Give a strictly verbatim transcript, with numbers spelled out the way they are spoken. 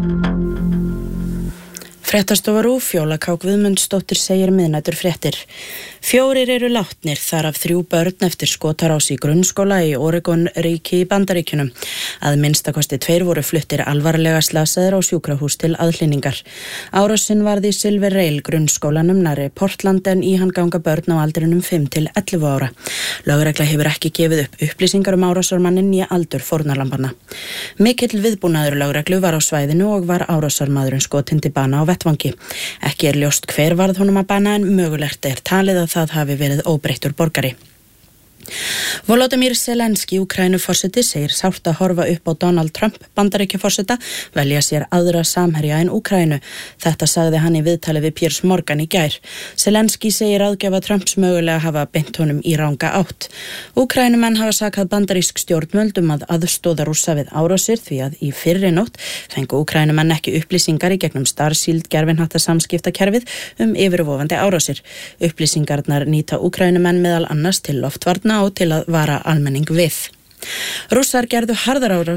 Fréttastofa RÚV, Fjóla K. Guðmundsdóttir segir miðnætur fréttir. Fjórir eru látnir, þar af þrjú börn eftir skotárás í grunnskóla í Oregon ríki í Bandaríkjunum. Að minnstakosti tveir voru fluttir alvarlega slasaðir á sjúkrahús til aðhlynningar. Árásin varð í Silver Rail grunnskólanum nærri Portland en í hann ganga börn á aldrinum fimm til ellefu ára. Lögregla hefur ekki gefið upp upplýsingar um árásarmanninn í aldur fórnarlambanna. Mikill viðbúnaður lögreglu var á svæðinu og var árásarmaðurinn skotinn til bana á vettvangi. Ekki er ljóst hver varð honum að bana en mögulegt er talið að það hafi verið óbreyttur borgari. Volodymyr Zelensky, Úkraínuforseti, segir sárt að horfa upp á Donald Trump, Bandaríkjaforseta, velja sér aðra samherja en Úkraínu. Þetta sagði hann í viðtali við Piers Morgan í gær. Zelensky segir aðgjafa Trumps mögulega hafa beint honum í ranga átt. Úkraínumenn hafa sakað bandarísk stjórnvöldum að aðstoða Rússa við árásir því að í fyrri nótt fengu Úkraínumenn ekki upplýsingar í gegnum Starshield gervihnattarsamskiptakerfið um yfirvofandi árásir. Upplýsingarnar nýta Úkraínumenn meðal annars til loftvarna og til að vara almenning við. Rússar gerðu harðar árás